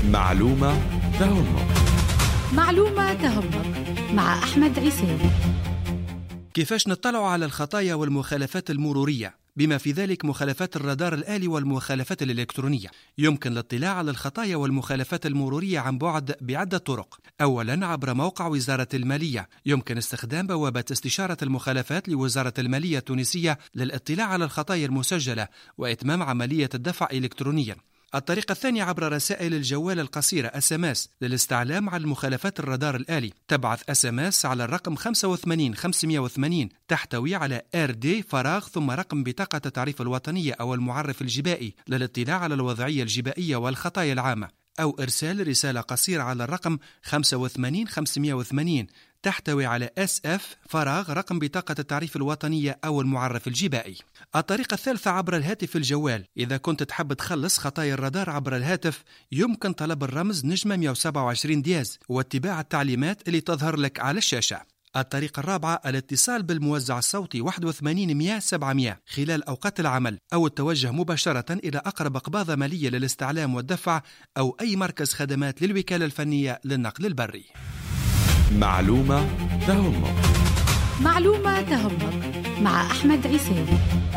معلومة تهمك. معلومة تهمك مع أحمد عيساوي. كيفاش نطلع على الخطايا والمخالفات المرورية بما في ذلك مخالفات الرادار الآلي والمخالفات الإلكترونية؟ يمكن الاطلاع على الخطايا والمخالفات المرورية عن بعد بعدة طرق. أولا عبر موقع وزارة المالية، يمكن استخدام بوابة استشارة المخالفات لوزارة المالية التونسية للاطلاع على الخطايا المسجلة وإتمام عملية الدفع إلكترونيا. الطريقة الثانية عبر رسائل الجوال القصيرة SMS للاستعلام على مخالفات الرادار الآلي. تبعث SMS على الرقم 85 580 تحتوي على RD فراغ ثم رقم بطاقة التعريف الوطنية أو المعرف الجبائي للاطلاع على الوضعية الجبائية والخطايا العامة، أو إرسال رسالة قصيرة على الرقم 85 580 تحتوي على SF فراغ رقم بطاقة التعريف الوطنية أو المعرف الجبائي. الطريقة الثالثة عبر الهاتف الجوال. إذا كنت تحب تخلص خطايا الرادار عبر الهاتف، يمكن طلب الرمز نجمة 127 دياز واتباع التعليمات اللي تظهر لك على الشاشة. الطريقة الرابعة الاتصال بالموزع الصوتي 81 100 700 خلال أوقات العمل، أو التوجه مباشرة إلى أقرب قباضة مالية للاستعلام والدفع أو أي مركز خدمات للوكالة الفنية للنقل البري. معلومة تهمك. معلومة تهمك مع أحمد عيساوي.